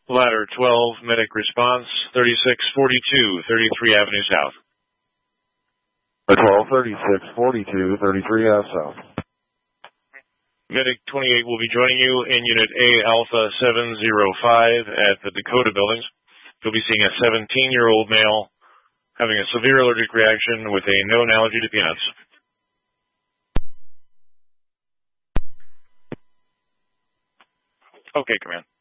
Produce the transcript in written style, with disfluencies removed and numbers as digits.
Ladder 12, medic response, 3642, 33 Avenue South. 12, 3642, 33 Ave South. Medic 28 will be joining you in Unit A Alpha 705 at the Dakota buildings. You'll be seeing a 17-year-old male having a severe allergic reaction with a known allergy to peanuts. Okay, Command.